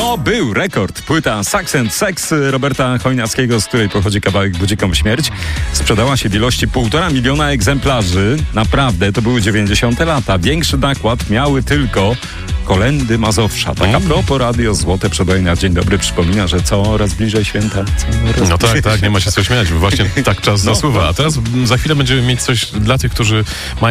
To był rekord. Płyta Sax and Sex Roberta Chojnackiego, z której pochodzi kawałek Budzikom śmierć. Sprzedała się w ilości 1,5 miliona egzemplarzy. Naprawdę, to były 90. lata. Większy nakład miały tylko Kolędy Mazowsza. Tak a propos, Radio Złote Przebojenia. Dzień dobry, przypomina, że coraz bliżej święta. No tak, nie ma się co śmiać. Właśnie tak czas zasuwa. A teraz za chwilę będziemy mieć coś dla tych, którzy mają